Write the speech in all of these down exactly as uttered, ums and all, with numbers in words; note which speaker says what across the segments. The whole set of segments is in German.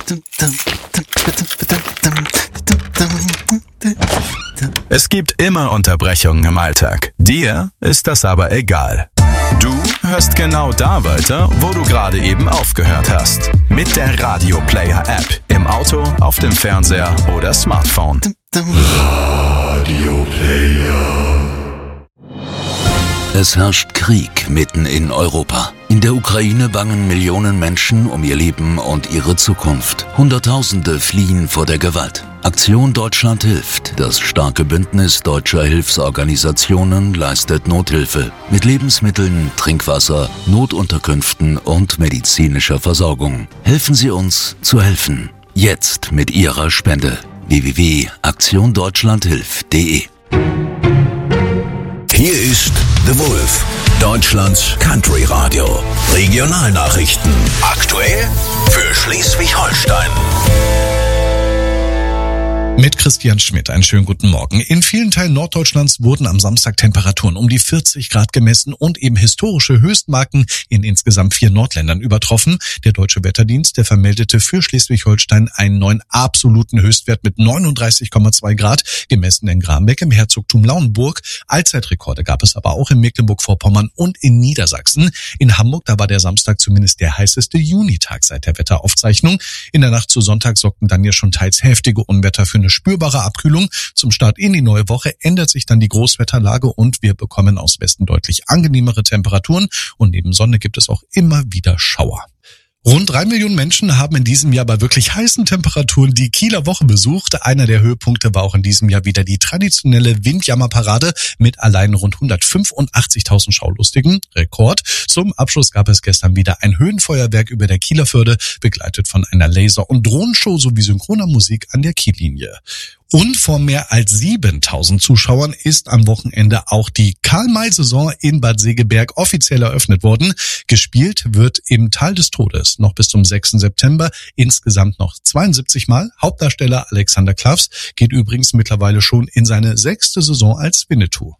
Speaker 1: Es gibt immer Unterbrechungen im Alltag. Dir ist das aber egal. Du hörst genau da weiter, wo du gerade eben aufgehört hast. Mit der Radio Player App. Im Auto, auf dem Fernseher oder Smartphone.
Speaker 2: Radio Player.
Speaker 3: Es herrscht Krieg mitten in Europa. In der Ukraine bangen Millionen Menschen um ihr Leben und ihre Zukunft. Hunderttausende fliehen vor der Gewalt. Aktion Deutschland hilft. Das starke Bündnis deutscher Hilfsorganisationen leistet Nothilfe mit Lebensmitteln, Trinkwasser, Notunterkünften und medizinischer Versorgung. Helfen Sie uns zu helfen. Jetzt mit Ihrer Spende. w w w punkt aktion deutschland hilft punkt de.
Speaker 2: Hier ist The Wolf, Deutschlands Country Radio. Regionalnachrichten. Aktuell für Schleswig-Holstein.
Speaker 4: Mit Christian Schmidt, einen schönen guten Morgen. In vielen Teilen Norddeutschlands wurden am Samstag Temperaturen um die vierzig Grad gemessen und eben historische Höchstmarken in insgesamt vier Nordländern übertroffen. Der Deutsche Wetterdienst, der vermeldete für Schleswig-Holstein einen neuen absoluten Höchstwert mit neununddreißig Komma zwei Grad, gemessen in Grambeck im Herzogtum Lauenburg. Allzeitrekorde gab es aber auch in Mecklenburg-Vorpommern und in Niedersachsen. In Hamburg, da war der Samstag zumindest der heißeste Junitag seit der Wetteraufzeichnung. In der Nacht zu Sonntag sorgten dann ja schon teils heftige Unwetter für eine spürbare Abkühlung. Zum Start in die neue Woche ändert sich dann die Großwetterlage und wir bekommen aus Westen deutlich angenehmere Temperaturen und neben Sonne gibt es auch immer wieder Schauer. Rund drei Millionen Menschen haben in diesem Jahr bei wirklich heißen Temperaturen die Kieler Woche besucht. Einer der Höhepunkte war auch in diesem Jahr wieder die traditionelle Windjammerparade mit allein rund hundertfünfundachtzigtausend Schaulustigen. Rekord. Zum Abschluss gab es gestern wieder ein Höhenfeuerwerk über der Kieler Förde, begleitet von einer Laser- und Drohnenshow sowie synchroner Musik an der Kiellinie. Und vor mehr als siebentausend Zuschauern ist am Wochenende auch die Karl-May-Saison in Bad Segeberg offiziell eröffnet worden. Gespielt wird im Tal des Todes noch bis zum sechsten September. Insgesamt noch zweiundsiebzig Mal. Hauptdarsteller Alexander Klavs geht übrigens mittlerweile schon in seine sechste Saison als Winnetou.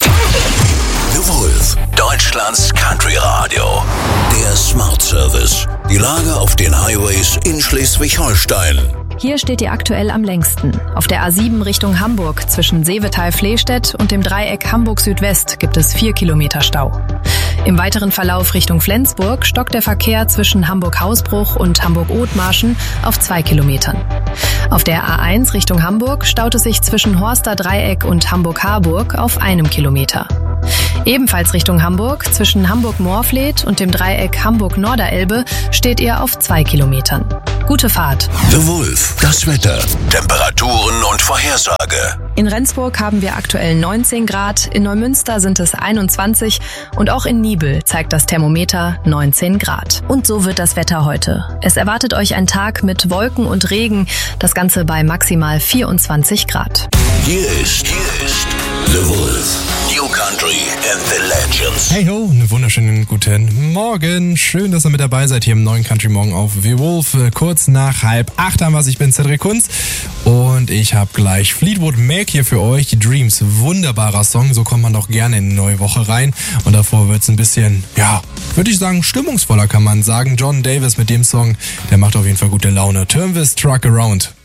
Speaker 2: The Wolf, Deutschlands Country Radio. Der Smart Service. Die Lage auf den Highways in Schleswig-Holstein.
Speaker 5: Hier steht ihr aktuell am längsten. Auf der A sieben Richtung Hamburg zwischen Seevetal-Flehstedt und dem Dreieck Hamburg-Südwest gibt es vier Kilometer Stau. Im weiteren Verlauf Richtung Flensburg stockt der Verkehr zwischen Hamburg-Hausbruch und Hamburg-Othmarschen auf zwei Kilometern. Auf der A eins Richtung Hamburg staut es sich zwischen Horster Dreieck und Hamburg-Harburg auf einem Kilometer. Ebenfalls Richtung Hamburg, zwischen Hamburg-Moorfleet und dem Dreieck Hamburg-Norderelbe, steht ihr auf zwei Kilometern. Gute Fahrt.
Speaker 2: The Wolf, das Wetter, Temperaturen und Vorhersage.
Speaker 5: In Rendsburg haben wir aktuell neunzehn Grad, in Neumünster sind es einundzwanzig und auch in Niebel zeigt das Thermometer neunzehn Grad. Und so wird das Wetter heute. Es erwartet euch ein Tag mit Wolken und Regen, das Ganze bei maximal vierundzwanzig Grad.
Speaker 2: Hier ist, hier ist The Wolf. New Country and the Legends.
Speaker 6: Hey ho, einen wunderschönen guten Morgen. Schön, dass ihr mit dabei seid hier im neuen Country Morgen auf The Wolf. Kurz nach halb acht haben wir. Ich bin Cedric Kunz und ich habe gleich Fleetwood Mac hier für euch. Die Dreams, wunderbarer Song. So kommt man doch gerne in eine neue Woche rein. Und davor wird's ein bisschen, ja, würde ich sagen, stimmungsvoller kann man sagen. John Davis mit dem Song, der macht auf jeden Fall gute Laune. Turn this truck around.